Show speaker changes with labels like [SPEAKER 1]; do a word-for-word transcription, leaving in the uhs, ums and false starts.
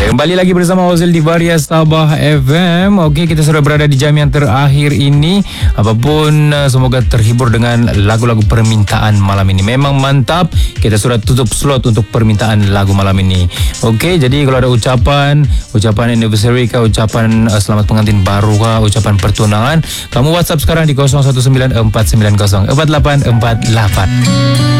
[SPEAKER 1] Kembali lagi bersama Ozil di Varia Sabah F M. Okey, kita sudah berada di jam yang terakhir ini. Apapun, semoga terhibur dengan lagu-lagu permintaan malam ini. Memang mantap. Kita sudah tutup slot untuk permintaan lagu malam ini. Okey, jadi kalau ada ucapan, ucapan anniversary kah, ucapan uh, selamat pengantin baru kah, ucapan pertunangan, kamu WhatsApp sekarang di kosong satu sembilan empat sembilan kosong empat lapan empat lapan.